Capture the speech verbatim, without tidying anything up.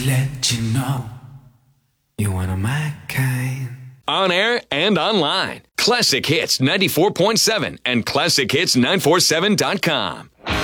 to let you know you're one of my kind. On air and online. Classic Hits ninety-four point seven and classic hits nine four seven dot com.